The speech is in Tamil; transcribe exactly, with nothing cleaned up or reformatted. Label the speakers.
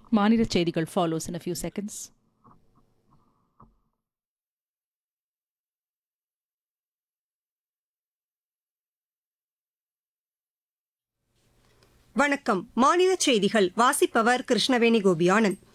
Speaker 1: மாநில செய்திகள் follows in a few seconds.
Speaker 2: வணக்கம். மாநில செய்திகள் வாசிப்பவர் கிருஷ்ணவேணி கோபியானந்த்.